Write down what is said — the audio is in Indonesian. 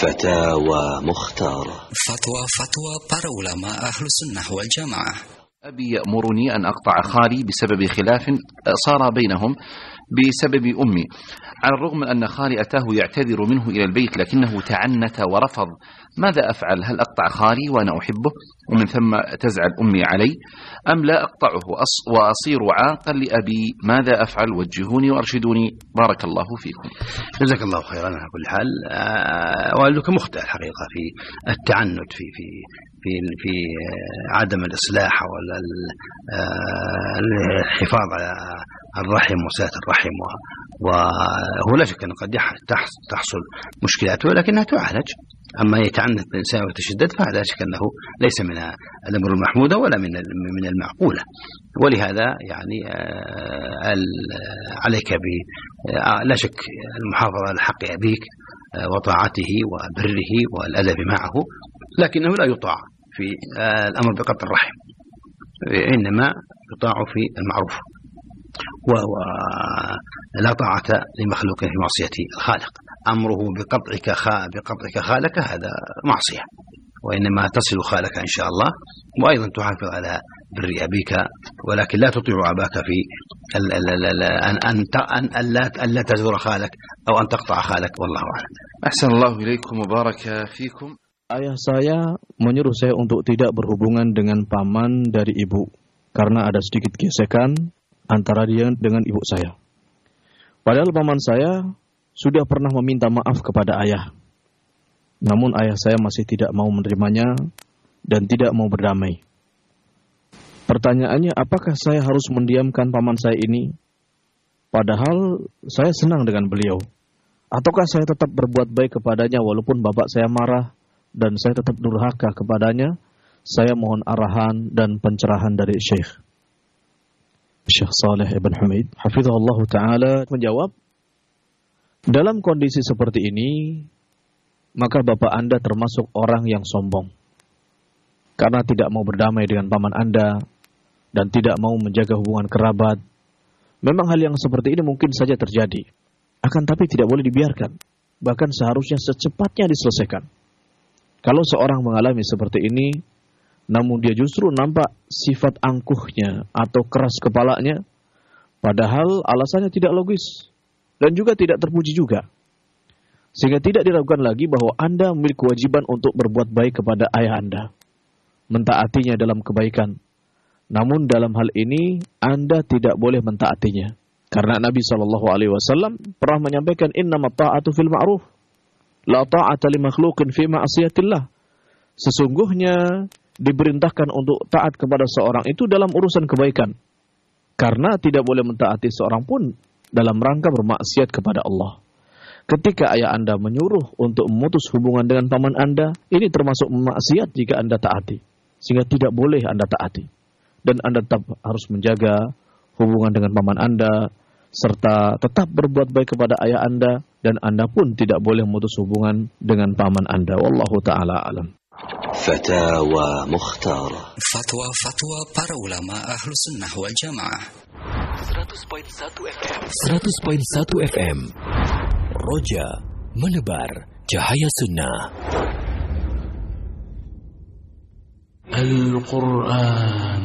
فتاوى مختارة. فتوى para ulama ahlu sunnah wal jamaah. أبي يأمرني أن أقطع خالي بسبب خلاف صار بينهم بسبب أمي، على الرغم من أن خالي أتاه يعتذر منه إلى البيت لكنه تعنت ورفض. ماذا أفعل؟ هل أقطع خالي وأنا أحبه ومن ثم تزعل أمي علي، أم لا أقطعه وأصير عاقا لأبي؟ ماذا أفعل؟ وجهوني وأرشدوني، بارك الله فيكم. جزاك الله خيرا. على كل حال والدك مخطئ الحقيقة في التعنت في عدم الإصلاح ولا الحفاظ على الرحم وصلة الرحم، وهو لا شك أنه قد تحصل مشكلات ولكنها تعالج. أما يتعنت الإنسان ويتشدد فهذا لا شك أنه ليس من الأمر المحمود ولا من المعقولة. ولهذا يعني عليك لا شك المحافظة على حق أبيك وطاعته وبره والأدب معه، لكنه لا يطاع في الأمر بقطع الرحم، إنما يطاع في المعروف، ولا طاعة لمخلوق في معصية الخالق. أمره بقطعك خالك هذا معصية، وإنما تصل خالك إن شاء الله، وأيضا تحافظ على بر أبيك، ولكن لا تطيع أباك في أن لا تزور خالك أو أن تقطع خالك، والله أعلم. أحسن الله إليكم وبارك فيكم. Ayah saya menyuruh saya untuk tidak berhubungan dengan paman dari ibu karena ada sedikit gesekan antara dia dengan ibu saya. Padahal paman saya sudah pernah meminta maaf kepada ayah. Namun ayah saya masih tidak mau menerimanya dan tidak mau berdamai. Pertanyaannya, apakah saya harus mendiamkan paman saya ini? Padahal saya senang dengan beliau. Ataukah saya tetap berbuat baik kepadanya walaupun bapak saya marah dan saya tetap durhaka kepadanya? Saya mohon arahan dan pencerahan dari Syekh Saleh Ibn Hamid hafizahullah ta'ala menjawab, dalam kondisi seperti ini maka bapak Anda termasuk orang yang sombong karena tidak mau berdamai dengan paman Anda dan tidak mau menjaga hubungan kerabat. Memang hal yang seperti ini mungkin saja terjadi, akan tapi tidak boleh dibiarkan, bahkan seharusnya secepatnya diselesaikan. Kalau seorang mengalami seperti ini, namun dia justru nampak sifat angkuhnya atau keras kepalanya, padahal alasannya tidak logis dan juga tidak terpuji juga, sehingga tidak diragukan lagi bahwa Anda memiliki kewajiban untuk berbuat baik kepada ayah Anda, mentaatinya dalam kebaikan. Namun dalam hal ini Anda tidak boleh mentaatinya, karena Nabi SAW pernah menyampaikan innamat ta'atu fil ma'ruf la ta'ata li makhluqin fi ma'siyatillah. Sesungguhnya diperintahkan untuk taat kepada seorang itu dalam urusan kebaikan, karena tidak boleh mentaati seorang pun dalam rangka bermaksiat kepada Allah. Ketika ayah Anda menyuruh untuk memutus hubungan dengan paman Anda, ini termasuk maksiat jika Anda taati, sehingga tidak boleh Anda taati. Dan Anda tetap harus menjaga hubungan dengan paman Anda, serta tetap berbuat baik kepada ayah Anda, dan Anda pun tidak boleh memutus hubungan dengan paman Anda. Wallahu ta'ala alam. Fatawa Mukhtara. Fatwa para ulama ahlu sunnah wal jamaah. 100.1 FM. Roja menebar cahaya sunnah. Al-Quran.